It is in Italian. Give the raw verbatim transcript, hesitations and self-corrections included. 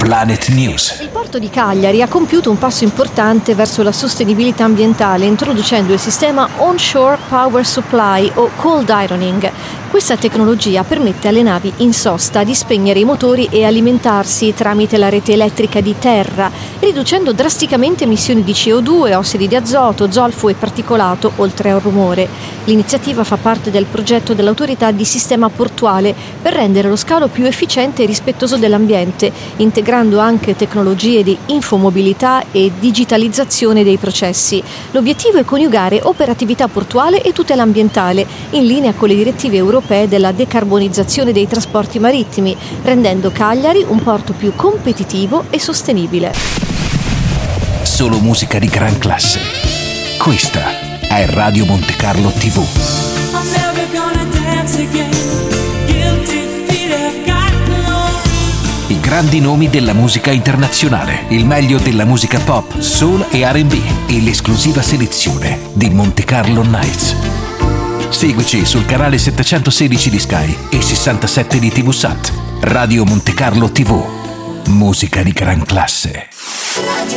Planet News. Il porto di Cagliari ha compiuto un passo importante verso la sostenibilità ambientale introducendo il sistema Onshore Power Supply o Cold Ironing. Questa tecnologia permette alle navi in sosta di spegnere i motori e alimentarsi tramite la rete elettrica di terra, riducendo drasticamente emissioni di C O due, ossidi di azoto, zolfo e particolato, oltre al rumore. L'iniziativa fa parte del progetto dell'Autorità di Sistema Portuale per rendere lo scalo più efficiente e rispettoso dell'ambiente, integrando anche tecnologie di infomobilità e digitalizzazione dei processi. L'obiettivo è coniugare operatività portuale e tutela ambientale, in linea con le direttive europee della decarbonizzazione dei trasporti marittimi, rendendo Cagliari un porto più competitivo e sostenibile. Solo musica di gran classe. Questa è Radio Monte Carlo tivù. I grandi nomi della musica internazionale, il meglio della musica pop, soul e R and B e l'esclusiva selezione di Monte Carlo Nights. Seguici sul canale settecentosedici di Sky e sessantasette di TVSat. Radio Monte Carlo tivù. Musica di gran classe.